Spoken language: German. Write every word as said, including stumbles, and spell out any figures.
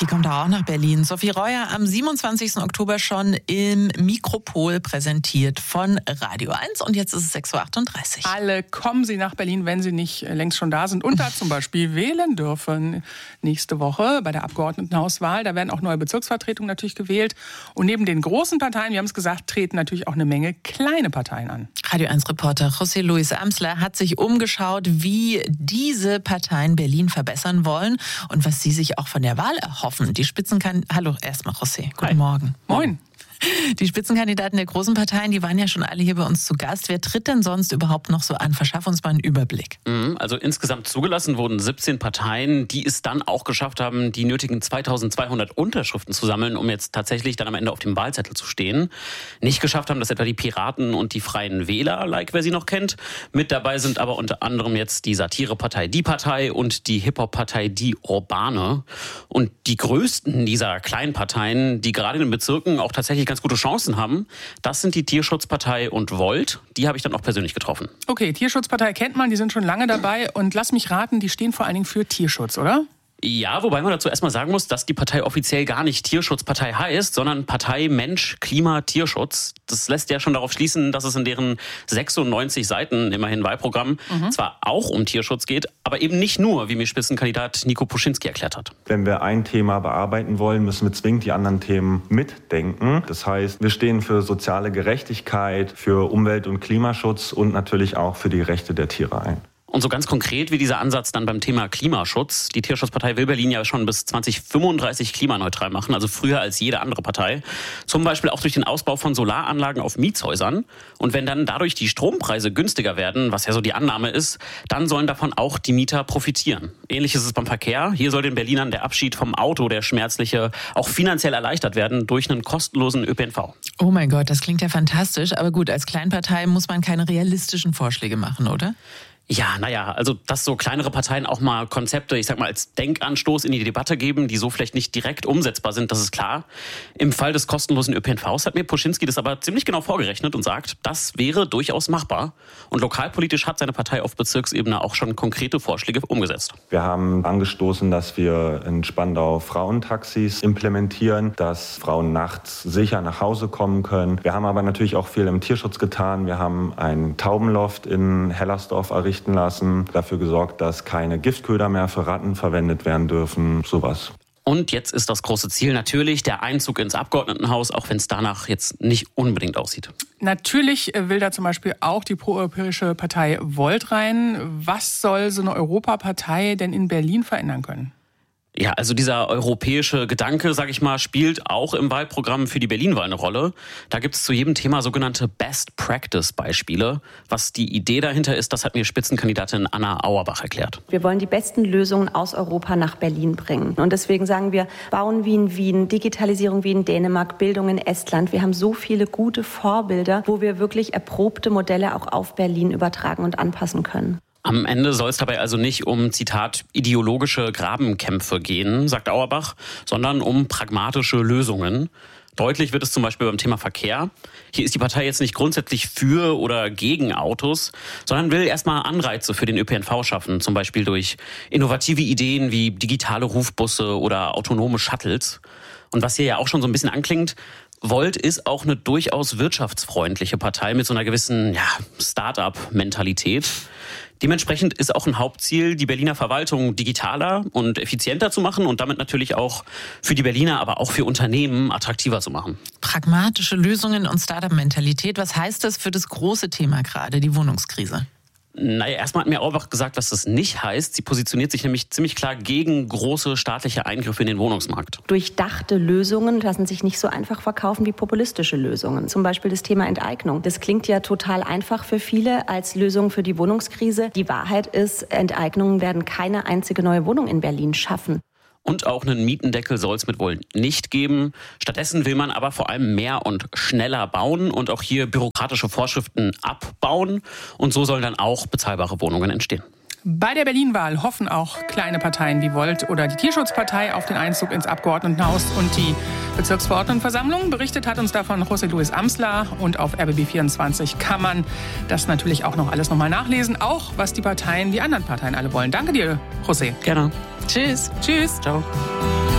Die kommt auch nach Berlin. Sophie Reuer am siebenundzwanzigsten Oktober schon im Mikropol präsentiert von Radio eins. Und jetzt ist es sechs Uhr achtunddreißig. Alle kommen Sie nach Berlin, wenn Sie nicht längst schon da sind und da zum Beispiel wählen dürfen. Nächste Woche bei der Abgeordnetenhauswahl, da werden auch neue Bezirksvertretungen natürlich gewählt. Und neben den großen Parteien, wir haben es gesagt, treten natürlich auch eine Menge kleine Parteien an. Radio eins-Reporter José Luis Amsler hat sich umgeschaut, wie diese Parteien Berlin verbessern wollen und was sie sich auch von der Wahl erhoffen. Die Spitzenkandidaten, hallo erstmal José, guten Hi. Morgen. Moin. Die Spitzenkandidaten der großen Parteien, die waren ja schon alle hier bei uns zu Gast. Wer tritt denn sonst überhaupt noch so an? Verschaff uns mal einen Überblick. Also insgesamt zugelassen wurden siebzehn Parteien, die es dann auch geschafft haben, die nötigen zweitausendzweihundert Unterschriften zu sammeln, um jetzt tatsächlich dann am Ende auf dem Wahlzettel zu stehen. Nicht geschafft haben das etwa die Piraten und die Freien Wähler, like wer sie noch kennt. Mit dabei sind aber unter anderem jetzt die Satirepartei Die Partei und die Hip-Hop-Partei Die Urbane. Und die größten dieser kleinen Parteien, die gerade in den Bezirken auch tatsächlich ganz gute Chancen haben, das sind die Tierschutzpartei und Volt. Die habe ich dann auch persönlich getroffen. Okay, Tierschutzpartei kennt man, die sind schon lange dabei. Und lass mich raten, die stehen vor allen Dingen für Tierschutz, oder? Ja, wobei man dazu erstmal sagen muss, dass die Partei offiziell gar nicht Tierschutzpartei heißt, sondern Partei Mensch, Klima, Tierschutz. Das lässt ja schon darauf schließen, dass es in deren sechsundneunzig Seiten, immerhin Wahlprogramm, mhm. zwar auch um Tierschutz geht, aber eben nicht nur, wie mir Spitzenkandidat Nico Puschinski erklärt hat. Wenn wir ein Thema bearbeiten wollen, müssen wir zwingend die anderen Themen mitdenken. Das heißt, wir stehen für soziale Gerechtigkeit, für Umwelt- und Klimaschutz und natürlich auch für die Rechte der Tiere ein. Und so ganz konkret wie dieser Ansatz dann beim Thema Klimaschutz. Die Tierschutzpartei will Berlin ja schon bis zwanzig fünfunddreißig klimaneutral machen, also früher als jede andere Partei. Zum Beispiel auch durch den Ausbau von Solaranlagen auf Mietshäusern. Und wenn dann dadurch die Strompreise günstiger werden, was ja so die Annahme ist, dann sollen davon auch die Mieter profitieren. Ähnlich ist es beim Verkehr. Hier soll den Berlinern der Abschied vom Auto, der schmerzliche, auch finanziell erleichtert werden durch einen kostenlosen Ö P N V. Oh mein Gott, das klingt ja fantastisch. Aber gut, als Kleinpartei muss man keine realistischen Vorschläge machen, oder? Ja, naja, also dass so kleinere Parteien auch mal Konzepte, ich sag mal, als Denkanstoß in die Debatte geben, die so vielleicht nicht direkt umsetzbar sind, das ist klar. Im Fall des kostenlosen Ö P N Vs hat mir Puschinski das aber ziemlich genau vorgerechnet und sagt, das wäre durchaus machbar. Und lokalpolitisch hat seine Partei auf Bezirksebene auch schon konkrete Vorschläge umgesetzt. Wir haben angestoßen, dass wir in Spandau Frauentaxis implementieren, dass Frauen nachts sicher nach Hause kommen können. Wir haben aber natürlich auch viel im Tierschutz getan. Wir haben ein Taubenloft in Hellersdorf errichtet lassen, dafür gesorgt, dass keine Giftköder mehr für Ratten verwendet werden dürfen, sowas. Und jetzt ist das große Ziel natürlich der Einzug ins Abgeordnetenhaus, auch wenn es danach jetzt nicht unbedingt aussieht. Natürlich will da zum Beispiel auch die proeuropäische Partei Volt rein. Was soll so eine Europapartei denn in Berlin verändern können? Ja, also dieser europäische Gedanke, sag ich mal, spielt auch im Wahlprogramm für die Berlin-Wahl eine Rolle. Da gibt es zu jedem Thema sogenannte Best-Practice-Beispiele. Was die Idee dahinter ist, das hat mir Spitzenkandidatin Anna Auerbach erklärt. Wir wollen die besten Lösungen aus Europa nach Berlin bringen. Und deswegen sagen wir, Bauen wie in Wien, Digitalisierung wie in Dänemark, Bildung in Estland. Wir haben so viele gute Vorbilder, wo wir wirklich erprobte Modelle auch auf Berlin übertragen und anpassen können. Am Ende soll es dabei also nicht um, Zitat, ideologische Grabenkämpfe gehen, sagt Auerbach, sondern um pragmatische Lösungen. Deutlich wird es zum Beispiel beim Thema Verkehr. Hier ist die Partei jetzt nicht grundsätzlich für oder gegen Autos, sondern will erstmal Anreize für den Ö P N V schaffen, zum Beispiel durch innovative Ideen wie digitale Rufbusse oder autonome Shuttles. Und was hier ja auch schon so ein bisschen anklingt, Volt ist auch eine durchaus wirtschaftsfreundliche Partei mit so einer gewissen ja, Start-up-Mentalität. Dementsprechend ist auch ein Hauptziel, die Berliner Verwaltung digitaler und effizienter zu machen und damit natürlich auch für die Berliner, aber auch für Unternehmen attraktiver zu machen. Pragmatische Lösungen und Start-up-Mentalität. Was heißt das für das große Thema gerade, die Wohnungskrise? Naja, erstmal hat mir Auerbach gesagt, was das nicht heißt. Sie positioniert sich nämlich ziemlich klar gegen große staatliche Eingriffe in den Wohnungsmarkt. Durchdachte Lösungen lassen sich nicht so einfach verkaufen wie populistische Lösungen. Zum Beispiel das Thema Enteignung. Das klingt ja total einfach für viele als Lösung für die Wohnungskrise. Die Wahrheit ist, Enteignungen werden keine einzige neue Wohnung in Berlin schaffen. Und auch einen Mietendeckel soll es mit wohl nicht geben. Stattdessen will man aber vor allem mehr und schneller bauen und auch hier bürokratische Vorschriften abbauen. Und so sollen dann auch bezahlbare Wohnungen entstehen. Bei der Berlin-Wahl hoffen auch kleine Parteien wie Volt oder die Tierschutzpartei auf den Einzug ins Abgeordnetenhaus und die Bezirksverordnetenversammlung. Berichtet hat uns davon José Luis Amsler und auf R B B vierundzwanzig kann man das natürlich auch noch alles nochmal nachlesen, auch was die Parteien, die anderen Parteien alle wollen. Danke dir, José. Gerne. Tschüss. Tschüss. Ciao.